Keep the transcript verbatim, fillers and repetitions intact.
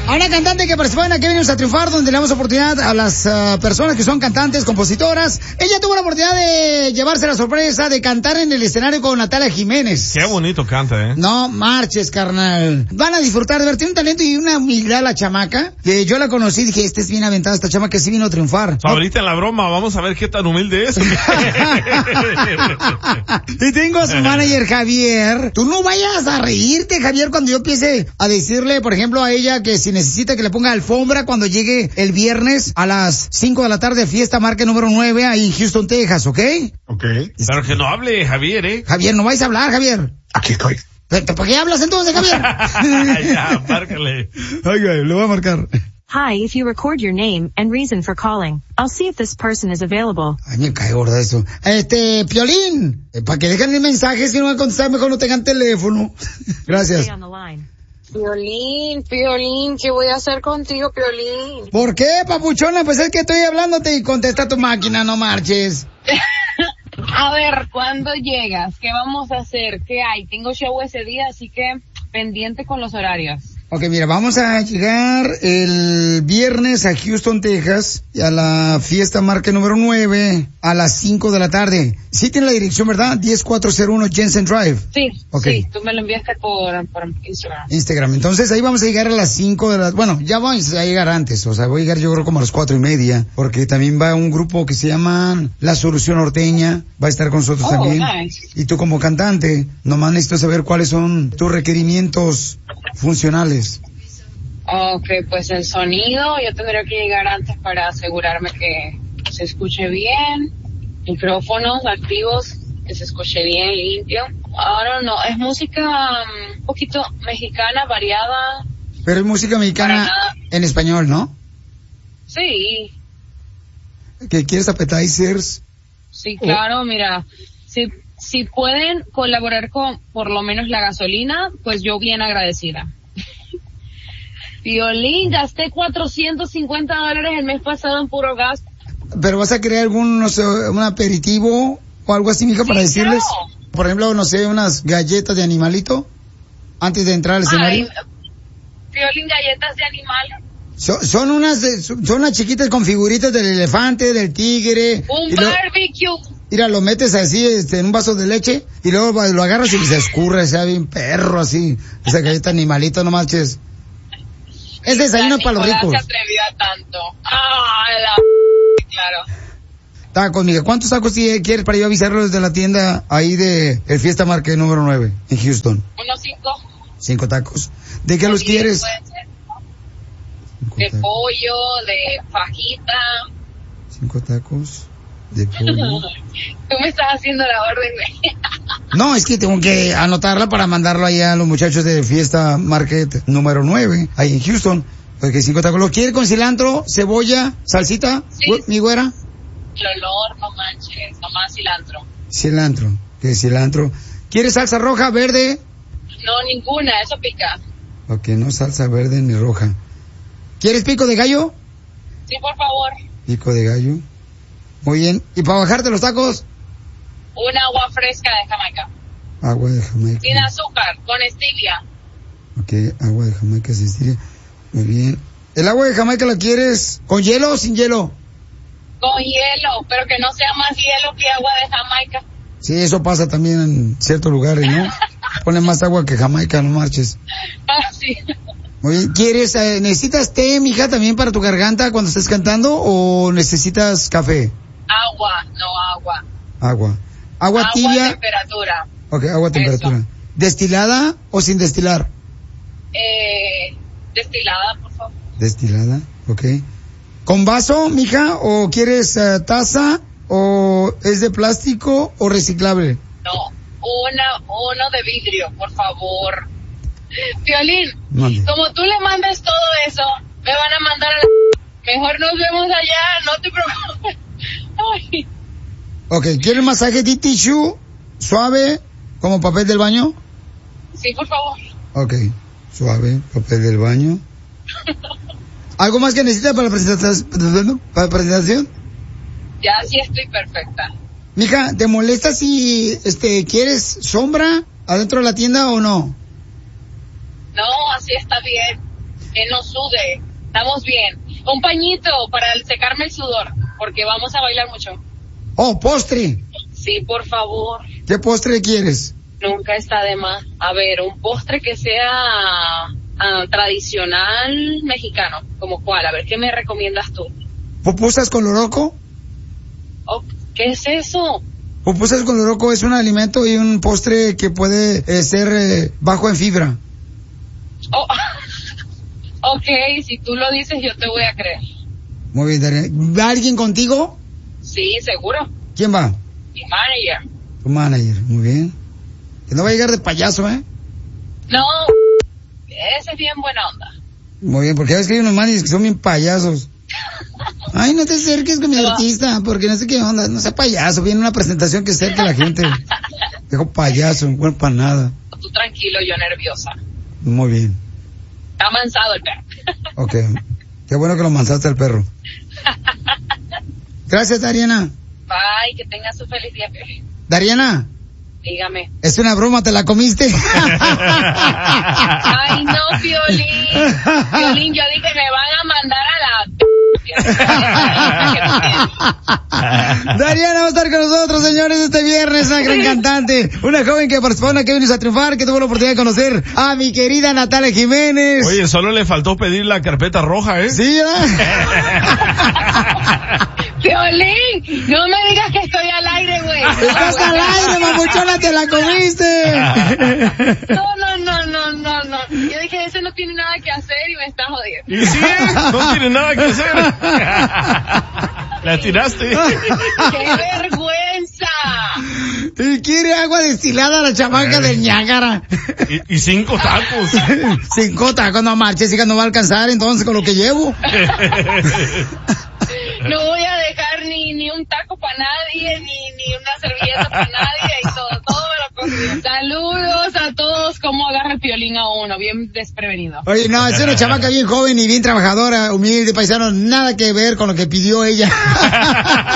A una cantante que participó en Aquí Venimos a Triunfar, donde le damos oportunidad a las uh, personas que son cantantes, compositoras. Ella tuvo la oportunidad de llevarse la sorpresa de cantar en el escenario con Natalia Jiménez. Qué bonito canta, ¿eh? No marches, carnal. Van a disfrutar de ver, tiene un talento y una humildad la chamaca. Que yo la conocí y dije, esta es bien aventada, esta chamaca sí vino a triunfar. So, ahorita en la broma, vamos a ver qué tan humilde es. Y tengo a su manager, Javier. Tú no vayas a reírte, Javier, cuando yo empiece a decirle, por ejemplo, a ella que si necesita que le ponga alfombra cuando llegue el viernes a las cinco de la tarde, fiesta marca número nueve, ahí en Houston, Texas, ¿ok? Ok. Pero que no hable Javier, ¿eh? Javier, no vais a hablar, Javier. Aquí estoy. ¿Por qué hablas entonces, Javier? Ya, márcale. Oiga, lo voy a marcar. Hi, if you record your name and reason for calling, I'll see if this person is available. Ay, me cae gorda eso. Este, Piolín, eh, para que dejen el mensaje, si no van a contestar, mejor no tengan teléfono. Gracias. Stay on the line. Piolín, Piolín, ¿qué voy a hacer contigo, Piolín? ¿Por qué, papuchona? Pues es que estoy hablándote y contesta tu máquina, no marches. A ver, ¿cuándo llegas? ¿Qué vamos a hacer? ¿Qué hay? Tengo show ese día, así que pendiente con los horarios. Ok, mira, vamos a llegar el viernes a Houston, Texas, y a la fiesta marca número nueve a las cinco de la tarde. Sí tiene la dirección, ¿verdad? diez cuatro cero uno Jensen Drive. Sí, okay. Sí, tú me lo enviaste por, por Instagram. Instagram. Entonces ahí vamos a llegar a las cinco de la... Bueno, ya vamos a llegar antes, o sea, voy a llegar yo creo como a las cuatro y media, porque también va un grupo que se llama La Solución Norteña, va a estar con nosotros oh, también. Nice. Y tú como cantante, nomás necesito saber cuáles son tus requerimientos funcionales. Ok, pues el sonido, yo tendría que llegar antes para asegurarme que se escuche bien, micrófonos activos, que se escuche bien, limpio. Ahora no, es música um, un poquito mexicana, variada. Pero es música mexicana en español, ¿no? Sí. ¿Que quieres appetizers? Sí, claro, oh. Mira, si, si pueden colaborar con por lo menos la gasolina, pues yo bien agradecida. Piolín, gasté cuatrocientos cincuenta dólares el mes pasado en puro gas. ¿Pero vas a crear algún, no sé, un aperitivo o algo así, mija, sí, para decirles? Claro. Por ejemplo, no sé, unas galletas de animalito antes de entrar al escenario. Ay, Piolín, galletas de animal. So, son unas, son unas chiquitas con figuritas del elefante, del tigre. Un barbecue. Lo, mira, lo metes así, este, en un vaso de leche y luego lo agarras y se escurre, sea bien perro así. Esa galleta animalito, no manches. Es desayuno para los ricos. No se atrevió a tanto. Ah, la claro. Tacos, mija. ¿Cuántos tacos quieres para yo avisarlos desde la tienda ahí de el Fiesta Market número nueve en Houston? Unos cinco. Cinco tacos. ¿De qué los quieres? De pollo, de fajita. Cinco tacos de pollo. Tú me estás haciendo la orden, güey. No, es que tengo que anotarla para mandarlo allá a los muchachos de Fiesta Market número nueve, ahí en Houston. Porque cinco tacos. ¿Lo quiere con cilantro, cebolla, salsita, sí, mi güera? El olor, no manches, nomás cilantro. Cilantro, ¿qué cilantro? ¿Quiere salsa roja, verde? No, ninguna, eso pica. Ok, no salsa verde ni roja. ¿Quieres pico de gallo? Sí, por favor. Pico de gallo. Muy bien. ¿Y para bajarte los tacos? Un agua fresca de Jamaica. Agua de Jamaica. Sin azúcar, con stevia. Ok, agua de Jamaica sin stevia. Muy bien. ¿El agua de Jamaica la quieres con hielo o sin hielo? Con hielo, pero que no sea más hielo que agua de Jamaica. Sí, eso pasa también en ciertos lugares, ¿no? Ponen más agua que Jamaica, no marches. Ah, sí. Muy bien. ¿Quieres, eh, necesitas té, mija, también para tu garganta cuando estés cantando o necesitas café? Agua, no agua. Agua. Agua, agua tibia. Agua temperatura. Ok, agua temperatura. Eso. ¿Destilada o sin destilar? Eh, destilada, por favor. Destilada, ok. ¿Con vaso, mija, o quieres uh, taza, o es de plástico o reciclable? No, una, uno de vidrio, por favor. Piolín, Mande. Como tú le mandas todo eso, me van a mandar a la... Mejor nos vemos allá, no te preocupes. Ay. Ok, ¿quieres masaje de tissue suave como papel del baño? Sí, por favor. Ok, suave, papel del baño. ¿Algo más que necesitas para la presentación? ¿Para la presentación? Ya sí estoy perfecta. Mija, ¿te molesta si este quieres sombra adentro de la tienda o no? No, así está bien. Que no sude. Estamos bien. Un pañito para secarme el sudor, porque vamos a bailar mucho. Oh, postre. Sí, por favor. ¿Qué postre quieres? Nunca está de más. A ver, un postre que sea uh, tradicional mexicano. ¿Como cuál? A ver, ¿qué me recomiendas tú? ¿Pupusas con loroco? Oh, ¿qué es eso? Pupusas con loroco es un alimento y un postre que puede eh, ser eh, bajo en fibra. Oh, ok, si tú lo dices yo te voy a creer. Muy bien, Dariana. ¿Va alguien contigo? Sí, seguro. ¿Quién va? Mi manager. Tu manager, muy bien. Que no va a llegar de payaso, ¿eh? No, ese es bien buena onda. Muy bien, porque a veces que hay unos managers que son bien payasos. Ay, no te acerques con mi no. artista, porque no sé qué onda, no sea payaso, viene una presentación que acerque a la gente. Dejo payaso, no bueno para nada. Tú tranquilo, yo nerviosa. Muy bien. Está mansado el perro. Ok, qué bueno que lo mansaste al perro. Gracias, Dariana. Bye, que tengas un feliz día, Piolín. Dariana. Dígame. Es una broma, ¿te la comiste? Ay, no, Piolín. Piolín, yo dije, me van a mandar a la... Dariana va a estar con nosotros, señores, este viernes, una gran cantante, una joven que participó en que vino a triunfar, que tuvo la oportunidad de conocer a mi querida Natalia Jiménez. Oye, solo le faltó pedir la carpeta roja, ¿eh? Sí, ¿eh? Piolín, no me digas que estoy al aire, güey. Estás al aire, mamuchona, te la comiste. No, no, no, no, no, no. Yo dije, ese no tiene nada que hacer y me está jodiendo. Y sí, no tiene nada que hacer. La tiraste. ¡Qué vergüenza! Y quiere agua destilada a la chamaca del Niágara. Y, y cinco tacos. Cinco tacos, no marches, hija, no va a alcanzar entonces con lo que llevo. No voy a dejar ni ni un taco para nadie, ni ni una servilleta para nadie, y todo, todo me lo consigo. Saludos a todos, cómo agarra el Piolín a uno, bien desprevenido. Oye, no, es una chamaca bien joven y bien trabajadora, humilde, paisano, nada que ver con lo que pidió ella.